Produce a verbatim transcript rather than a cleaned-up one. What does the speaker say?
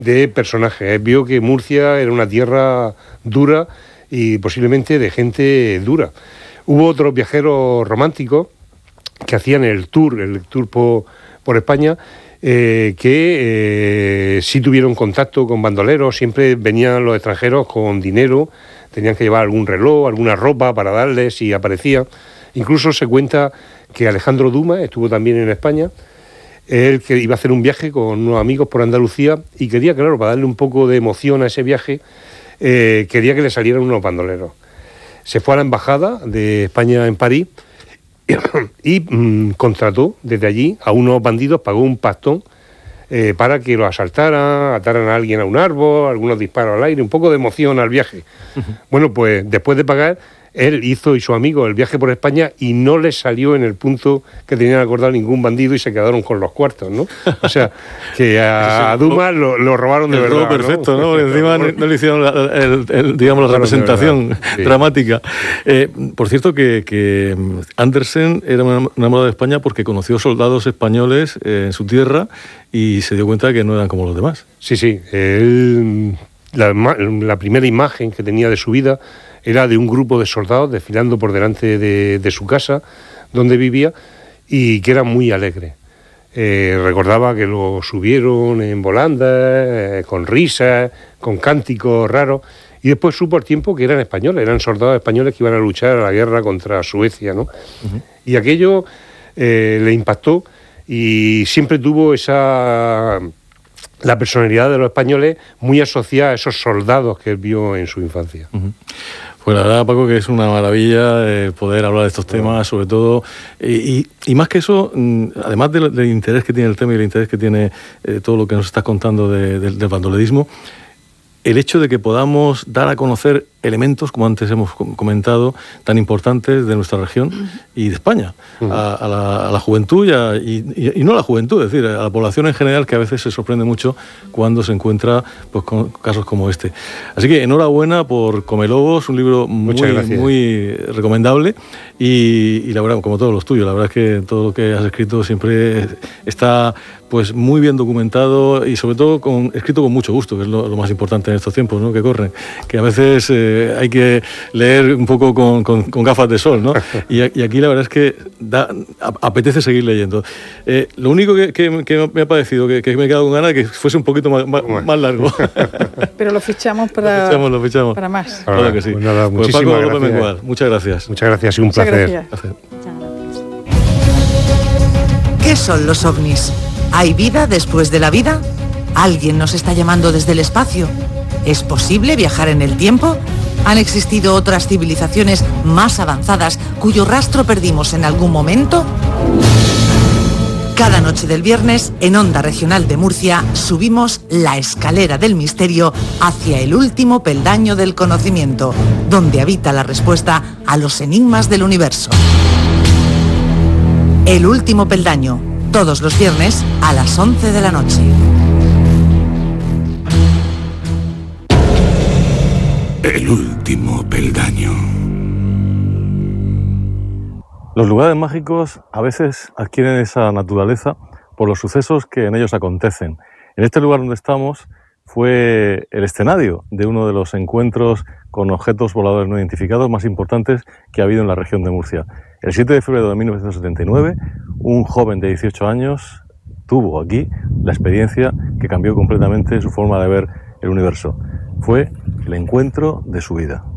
de personajes. Vio que Murcia era una tierra dura y posiblemente de gente dura. Hubo otros viajeros románticos que hacían el tour, el tour por, por España, eh, que eh, sí tuvieron contacto con bandoleros. Siempre venían los extranjeros con dinero, tenían que llevar algún reloj, alguna ropa para darles si aparecía. Incluso se cuenta que Alejandro Dumas estuvo también en España. Él que iba a hacer un viaje con unos amigos por Andalucía y quería, claro, para darle un poco de emoción a ese viaje, eh, quería que le salieran unos bandoleros. Se fue a la embajada de España en París y mmm, contrató desde allí a unos bandidos, pagó un pastón eh, para que lo asaltaran, ataran a alguien a un árbol, algunos disparos al aire, un poco de emoción al viaje. Uh-huh. Bueno, pues después de pagar, él hizo y su amigo el viaje por España y no les salió en el punto que tenían acordado ningún bandido y se quedaron con los cuartos, ¿no? O sea, que a, a Dumas lo, lo robaron de el verdad. Robo perfecto, ¿no? Porque encima no, no le hicieron la, el, el, digamos, la representación sí. dramática. Eh, por cierto, que, que Andersen era un enamorado de España porque conoció soldados españoles eh, en su tierra y se dio cuenta que no eran como los demás. Sí, sí. Él, la, la primera imagen que tenía de su vida era de un grupo de soldados desfilando por delante de, de su casa, donde vivía, y que era muy alegre. Eh, recordaba que lo subieron en volandas, eh, con risas, con cánticos raros, y después supo al tiempo que eran españoles, eran soldados españoles que iban a luchar a la guerra contra Suecia, ¿no? Uh-huh. Y aquello eh, le impactó, y siempre tuvo esa... la personalidad de los españoles muy asociada a esos soldados que él vio en su infancia. Uh-huh. Pues la verdad, Paco, que es una maravilla eh, poder hablar de estos temas, sobre todo, y, y, y más que eso, además del, del interés que tiene el tema y el interés que tiene eh, todo lo que nos estás contando de, de, del bandolerismo, el hecho de que podamos dar a conocer elementos, como antes hemos comentado, tan importantes de nuestra región y de España, uh-huh. a, a, la, a la juventud y, a, y, y no a la juventud, es decir, a la población en general, que a veces se sorprende mucho cuando se encuentra pues, con casos como este. Así que enhorabuena por Comelobos, un libro muy, muy recomendable y, y la verdad, como todos los tuyos, la verdad es que todo lo que has escrito siempre está pues muy bien documentado y sobre todo con, escrito con mucho gusto, que es lo, lo más importante en estos tiempos, ¿no?, que corren, que a veces eh, hay que leer un poco con, con, con gafas de sol, ¿no? Y, y aquí la verdad es que da, apetece seguir leyendo. Eh, lo único que, que, que me ha parecido, que, que me he quedado con ganas de que fuese un poquito más, más, más largo. Pero lo fichamos para, lo fichamos, lo fichamos. para más. Claro, claro que sí. Pues nada, pues Paco gracias. López Mengual, muchas gracias. Muchas gracias y un Muchas placer. Gracias. placer. ¿Qué son los ovnis? ¿Hay vida después de la vida? ¿Alguien nos está llamando desde el espacio? ¿Es posible viajar en el tiempo? ¿Han existido otras civilizaciones más avanzadas cuyo rastro perdimos en algún momento? Cada noche del viernes, en Onda Regional de Murcia, subimos la escalera del misterio hacia el último peldaño del conocimiento, donde habita la respuesta a los enigmas del universo. El último peldaño, todos los viernes a las once de la noche. El último peldaño. Los lugares mágicos a veces adquieren esa naturaleza por los sucesos que en ellos acontecen. En este lugar donde estamos fue el escenario de uno de los encuentros con objetos voladores no identificados más importantes que ha habido en la región de Murcia. El siete de febrero de mil novecientos setenta y nueve, un joven de dieciocho años tuvo aquí la experiencia que cambió completamente su forma de ver el universo. Fue el encuentro de su vida.